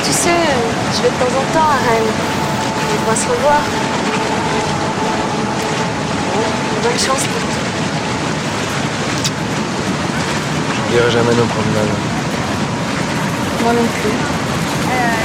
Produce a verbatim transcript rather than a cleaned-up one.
Tu sais, je vais de temps en temps à Rennes. On pourra se revoir. Bon, bonne chance pour tout. Je dirai jamais nos promenades. Moi non plus.